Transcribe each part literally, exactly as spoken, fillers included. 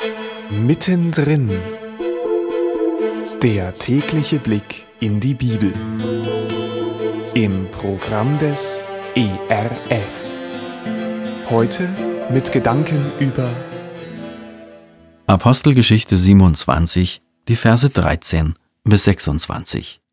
Mittendrin. Der tägliche Blick in die Bibel. Im Programm des E R F. Heute mit Gedanken über Apostelgeschichte siebenundzwanzig, die Verse dreizehn bis sechsundzwanzig.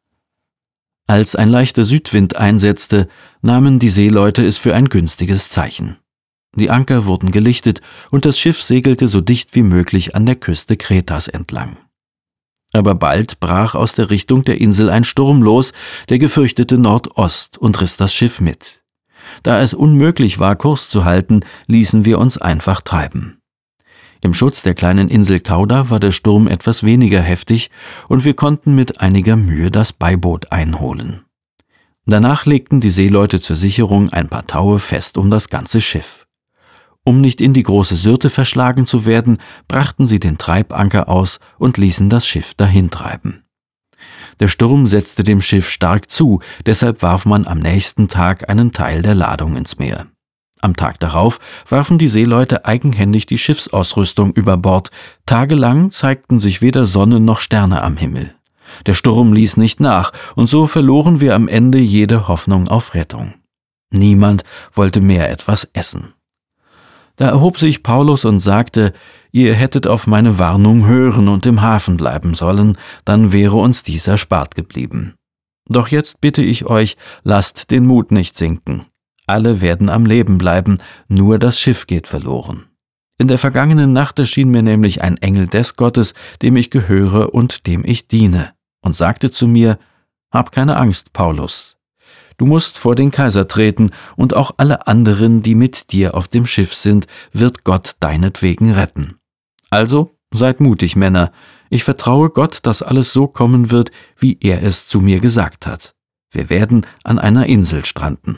Als ein leichter Südwind einsetzte, nahmen die Seeleute es für ein günstiges Zeichen. Die Anker wurden gelichtet und das Schiff segelte so dicht wie möglich an der Küste Kretas entlang. Aber bald brach aus der Richtung der Insel ein Sturm los, der gefürchtete Nordost, und riss das Schiff mit. Da es unmöglich war, Kurs zu halten, ließen wir uns einfach treiben. Im Schutz der kleinen Insel Cauda war der Sturm etwas weniger heftig und wir konnten mit einiger Mühe das Beiboot einholen. Danach legten die Seeleute zur Sicherung ein paar Taue fest um das ganze Schiff. Um nicht in die große Syrte verschlagen zu werden, brachten sie den Treibanker aus und ließen das Schiff dahintreiben. Der Sturm setzte dem Schiff stark zu, deshalb warf man am nächsten Tag einen Teil der Ladung ins Meer. Am Tag darauf warfen die Seeleute eigenhändig die Schiffsausrüstung über Bord. Tagelang zeigten sich weder Sonne noch Sterne am Himmel. Der Sturm ließ nicht nach, und so verloren wir am Ende jede Hoffnung auf Rettung. Niemand wollte mehr etwas essen. Da erhob sich Paulus und sagte, ihr hättet auf meine Warnung hören und im Hafen bleiben sollen, dann wäre uns dies erspart geblieben. Doch jetzt bitte ich euch, lasst den Mut nicht sinken. Alle werden am Leben bleiben, nur das Schiff geht verloren. In der vergangenen Nacht erschien mir nämlich ein Engel des Gottes, dem ich gehöre und dem ich diene, und sagte zu mir, hab keine Angst, Paulus. Du musst vor den Kaiser treten, und auch alle anderen, die mit dir auf dem Schiff sind, wird Gott deinetwegen retten. Also seid mutig, Männer. Ich vertraue Gott, dass alles so kommen wird, wie er es zu mir gesagt hat. Wir werden an einer Insel stranden.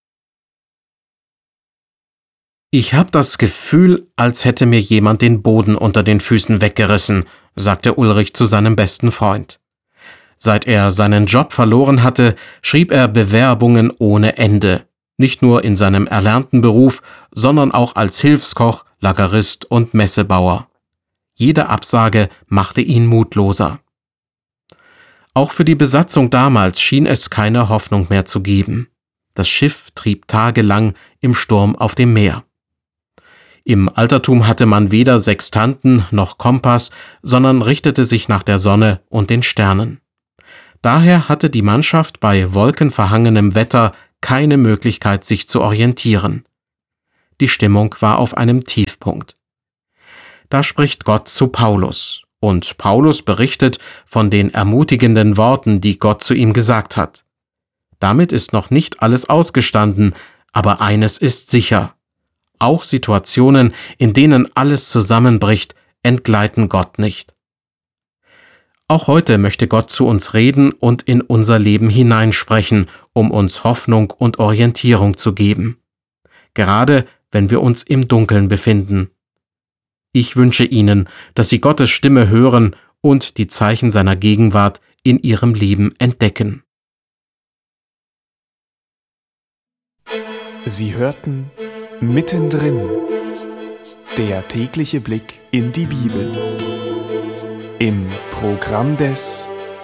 Ich habe das Gefühl, als hätte mir jemand den Boden unter den Füßen weggerissen, sagte Ulrich zu seinem besten Freund. Seit er seinen Job verloren hatte, schrieb er Bewerbungen ohne Ende. Nicht nur in seinem erlernten Beruf, sondern auch als Hilfskoch, Lagerist und Messebauer. Jede Absage machte ihn mutloser. Auch für die Besatzung damals schien es keine Hoffnung mehr zu geben. Das Schiff trieb tagelang im Sturm auf dem Meer. Im Altertum hatte man weder Sextanten noch Kompass, sondern richtete sich nach der Sonne und den Sternen. Daher hatte die Mannschaft bei wolkenverhangenem Wetter keine Möglichkeit, sich zu orientieren. Die Stimmung war auf einem Tiefpunkt. Da spricht Gott zu Paulus, und Paulus berichtet von den ermutigenden Worten, die Gott zu ihm gesagt hat. Damit ist noch nicht alles ausgestanden, aber eines ist sicher. Auch Situationen, in denen alles zusammenbricht, entgleiten Gott nicht. Auch heute möchte Gott zu uns reden und in unser Leben hineinsprechen, um uns Hoffnung und Orientierung zu geben. Gerade wenn wir uns im Dunkeln befinden. Ich wünsche Ihnen, dass Sie Gottes Stimme hören und die Zeichen seiner Gegenwart in Ihrem Leben entdecken. Sie hörten Mittendrin. Der tägliche Blick in die Bibel. Im Programm des